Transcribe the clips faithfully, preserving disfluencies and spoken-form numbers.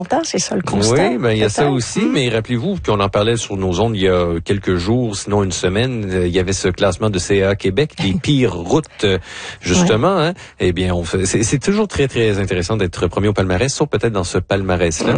C'est ça le constat. Oui, ben il y a ça aussi, mmh. mais rappelez-vous, puis on en parlait sur nos ondes il y a quelques jours, sinon une semaine, il y avait ce classement de C A A Québec, les pires routes, justement. Ouais. Hein, eh bien, on fait, c'est, c'est toujours très très intéressant d'être premier au palmarès, sauf peut-être dans ce palmarès-là. Mmh.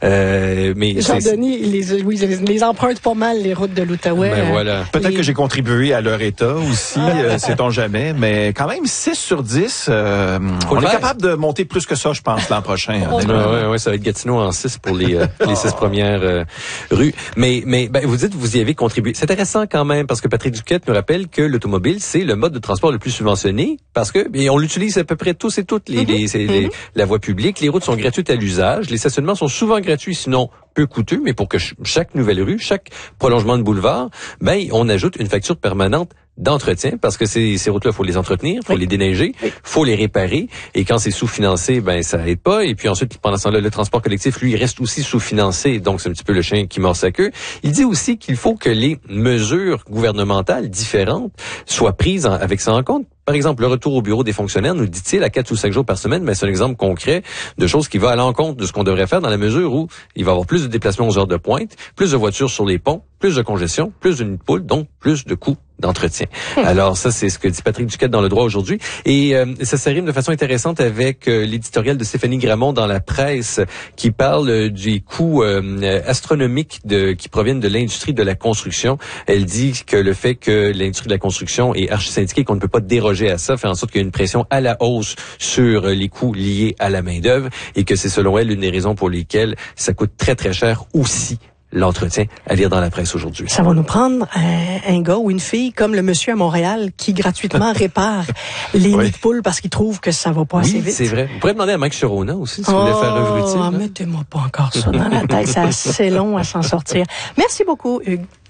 Euh, mais Jean-Denis, les, oui, les, les emprunte pas mal les routes de l'Outaouais. Ben voilà. Peut-être les... que j'ai contribué à leur état aussi, euh, sait-on jamais, mais quand même six sur dix, euh, on est capable de monter plus que ça, je pense, l'an prochain. Oui, ouais, ouais, ça va être Gatineau en six pour les, euh, les six premières euh, rues. Mais, mais ben, vous dites vous y avez contribué. C'est intéressant quand même parce que Patrick Duquette nous rappelle que l'automobile, c'est le mode de transport le plus subventionné parce que et on l'utilise à peu près tous et toutes, les, mm-hmm. les, c'est, mm-hmm. les, la voie publique. Les routes sont gratuites à l'usage. Les stationnements sont souvent gratuits, sinon peu coûteux, mais pour que ch- chaque nouvelle rue, chaque prolongement de boulevard, ben on ajoute une facture permanente d'entretien, parce que ces, ces routes-là, faut les entretenir, faut oui. les déneiger, oui. faut les réparer, et quand c'est sous-financé, ben ça aide pas, et puis ensuite, pendant ce temps-là, le transport collectif, lui, il reste aussi sous-financé, donc c'est un petit peu le chien qui mord sa queue. Il dit aussi qu'il faut que les mesures gouvernementales différentes soient prises en, avec ça en compte. Par exemple, le retour au bureau des fonctionnaires, nous dit-il, à quatre ou cinq jours par semaine, mais c'est un exemple concret de choses qui va à l'encontre de ce qu'on devrait faire dans la mesure où il va y avoir plus de déplacements aux heures de pointe, plus de voitures sur les ponts, plus de congestion, plus de nids de poules, donc plus de coûts d'entretien. Mmh. Alors ça, c'est ce que dit Patrick Duquette dans Le Droit aujourd'hui. Et euh, ça s'arrime de façon intéressante avec euh, l'éditorial de Stéphanie Gramont dans la presse qui parle euh, des coûts euh, astronomiques de, qui proviennent de l'industrie de la construction. Elle dit que le fait que l'industrie de la construction est archi-syndiquée, qu'on ne peut pas déroger à ça, fait en sorte qu'il y a une pression à la hausse sur les coûts liés à la main-d'œuvre et que c'est selon elle une des raisons pour lesquelles ça coûte très très cher aussi l'entretien, à lire dans la presse aujourd'hui. Ça va nous prendre un, un gars ou une fille comme le monsieur à Montréal qui gratuitement répare les oui. nids de poules parce qu'il trouve que ça va pas oui, assez vite. Oui, c'est vrai. Vous pourrez demander à Mike Chirona aussi si oh, vous voulez faire œuvre utile. Oh, mettez-moi pas encore ça dans la tête. C'est assez long à s'en sortir. Merci beaucoup, Hugues.